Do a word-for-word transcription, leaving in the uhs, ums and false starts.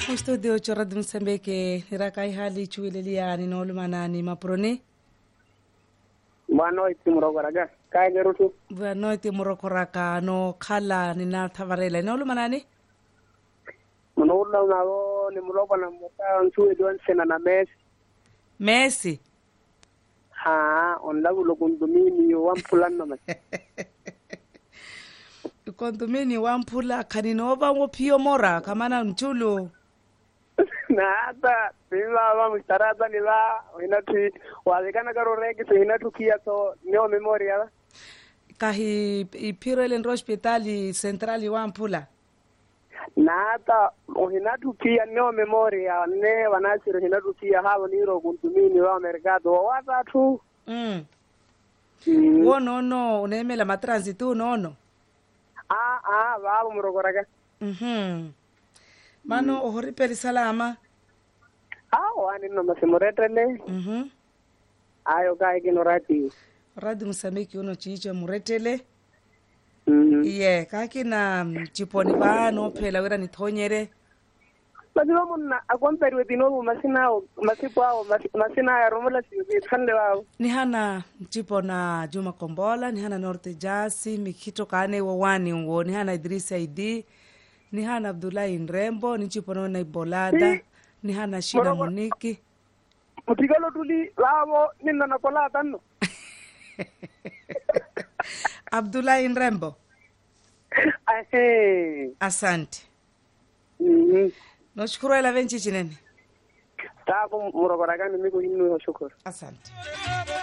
Studio cho Radio Msambiki nirakai hali chuilelia ni nolu manani maproni Mano iti murokoraga kai gerutu Bueno iti murokoraka no khala ni na thavarela nolu manani Mano ulla unago ni muroko na mota nsue duan sena na Messi Messi Ha on lagu lo condomini wampulana mas Condomini wampula kaninova ngo pio mora kamana mchulu Nada, sila wa mstarada nila inatu walikana karo regi so inatu kia so neo memoria kahi ipiro ile hospitali centrali wampula Nada, inatu kia neo memoria ne wanasiro inatu kia hawo niro kuntumini wa mercado wata tu mm mm. Wono no unemela matransitu nono Ah ah babo murokoraga mhm Mano mm. ohori peri salama Ah wani no masimuretele mhm Ayo kai kinorati Radio Msambiki uno chicho muretele Mhm Iye kaki na chiponi ba no phela wera nithonyere Badilo monna akomperi wetino masina masipao masina ya romola si khande wao ni hana chipona Juma Kombola ni hana Norte Jasi mikito kane wawani ngo ni hana Idrisa Idi ni hana Abdullahi Nrembo ni chipona na Ibolada ni hana Shida Muniki Mutigalo tuli lawo ninna na kola tanno Abdullahi Nrembo Ahe Asante Mhm Noshukuru ila venchi chinene Tako murokoraga ni miko hinu shukuru Asante